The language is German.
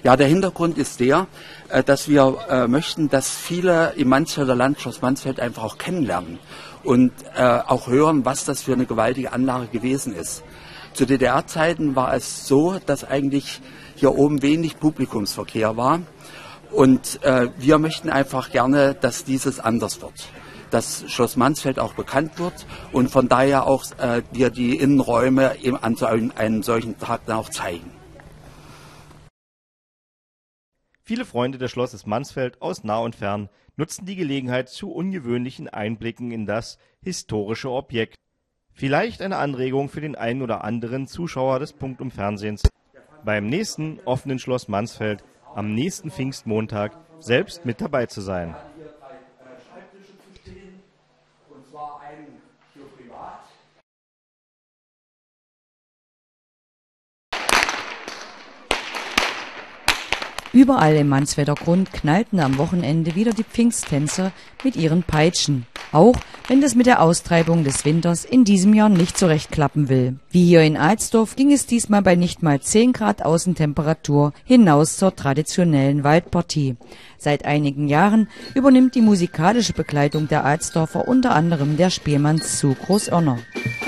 Ja, der Hintergrund ist der, dass wir möchten, dass viele im Mansfelder Land Schloss Mansfeld einfach auch kennenlernen und auch hören, was das für eine gewaltige Anlage gewesen ist. Zu DDR-Zeiten war es so, dass eigentlich hier oben wenig Publikumsverkehr war. Und wir möchten einfach gerne, dass dieses anders wird. Dass Schloss Mansfeld auch bekannt wird und von daher auch wir die Innenräume an so einem solchen Tag dann auch zeigen. Viele Freunde des Schlosses Mansfeld aus nah und fern nutzten die Gelegenheit zu ungewöhnlichen Einblicken in das historische Objekt. Vielleicht eine Anregung für den einen oder anderen Zuschauer des Punktum Fernsehens, beim nächsten offenen Schloss Mansfeld am nächsten Pfingstmontag selbst mit dabei zu sein. Überall im Mansfelder Grund knallten am Wochenende wieder die Pfingsttänzer mit ihren Peitschen. Auch wenn das mit der Austreibung des Winters in diesem Jahr nicht so recht klappen will. Wie hier in Alsdorf ging es diesmal bei nicht mal 10 Grad Außentemperatur hinaus zur traditionellen Waldpartie. Seit einigen Jahren übernimmt die musikalische Begleitung der Alsdorfer unter anderem der Spielmannszug Großörner.